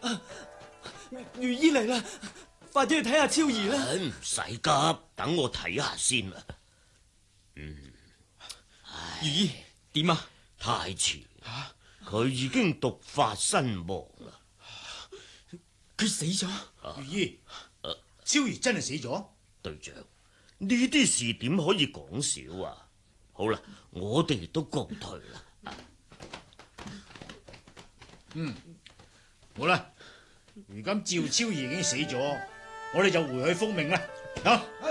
御醫嚟啦，快啲去睇下超兒啦。 唔使急，等我睇下先啦。 御醫點啊？ 太遲，佢已經毒發身亡啦。 佢死咗？ 御醫，超兒真係死咗？ 隊長，呢啲事點可以講少啊？好啦，我哋都告退啦。 好啦，如今趙超兒已經死咗，我哋就回去復命啦。啊！